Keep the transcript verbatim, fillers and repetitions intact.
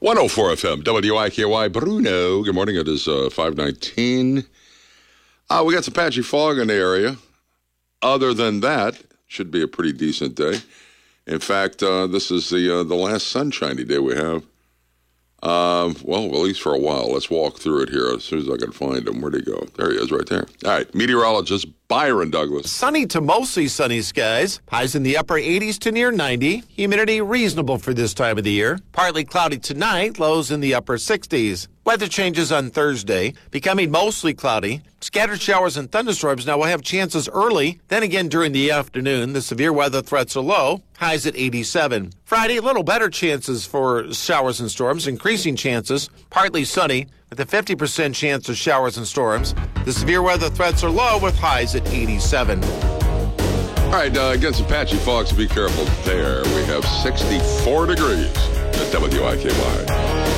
one oh four F M, W I K Y, Bruno. Good morning. It is uh, five nineteen. Uh, we got some patchy fog in the area. Other than that, should be a pretty decent day. In fact, uh, this is the uh, the last sunshiny day we have. Um, well, at least for a while. Let's walk through it here as soon as I can find him. Where'd he go? There he is right there. All right, meteorologist Byron Douglas. Sunny to mostly sunny skies. Highs in the upper eighties to near ninety. Humidity reasonable for this time of the year. Partly cloudy tonight. Lows in the upper sixties. Weather changes on Thursday, becoming mostly cloudy. Scattered showers and thunderstorms now will have chances early, then again during the afternoon. The severe weather threats are low, highs at eighty-seven. Friday, a little better chances for showers and storms, increasing chances, partly sunny with a fifty percent chance of showers and storms. The severe weather threats are low with highs at eighty-seven. All right, uh, again, some patchy fog, so be careful there. We have sixty-four degrees at W I K Y.